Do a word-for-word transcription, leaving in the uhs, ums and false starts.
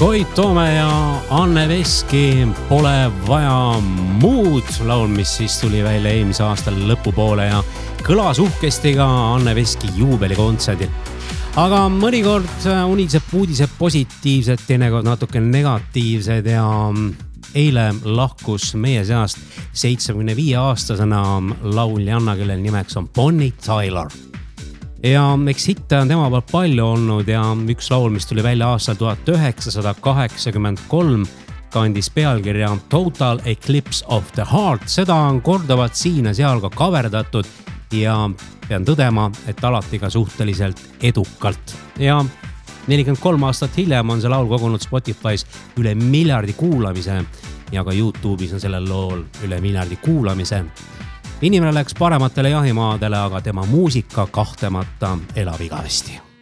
Koit Toome ja Anne Veski Pole vaja muud, laul, mis siis tuli välja eelmise aastal lõpupoole ja kõlas uhkesti ka Anne Veski juubelikontserdil. Aga mõnikord uniseb uudised positiivsed, teinekord natuke negatiivsed ja eile lahkus meie seast seitsmekümne viie aastasena lauljanna, kellel nimeks on Bonnie Tyler. Ja eks hitte on tema pealt palju olnud ja üks laul, mis tuli välja aastal tuhat üheksasada kaheksakümmend kolm, kandis pealkirja Total Eclipse of the Heart. Seda on korduvalt siin ja seal ka kaverdatud ja pean tõdema, et alati ka suhteliselt edukalt. Ja nelikümmend kolm aastat hiljem on see laul kogunud Spotify's üle miljardi kuulamise ja ka YouTube'is on sellel lool üle miljardi kuulamise. Inimene läks parematele jahimaadele, aga tema muusika kahtlemata elab igavesti.